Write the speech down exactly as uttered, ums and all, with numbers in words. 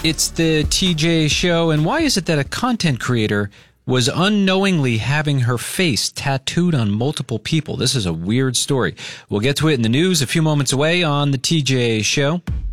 It's the T J Show, and why is it that a content creator was unknowingly having her face tattooed on multiple people? This is a weird story. We'll get to it in the news a few moments away on the T J Show.